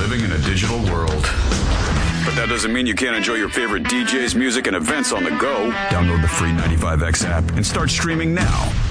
living in a digital world. But that doesn't mean you can't enjoy your favorite DJs, music, and events on the go. Download the free 95X app and start streaming now.